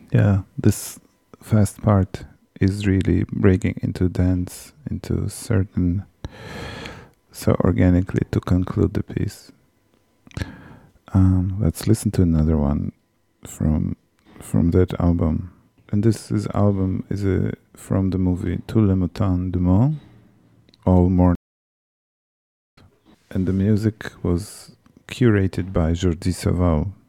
Yeah, this fast part is really breaking into dance, into certain, so organically to conclude the piece. Let's listen to another one from that album. And album is from the movie Tout le Mouton du Monde, All Morning. And the music was curated by Jordi Savall.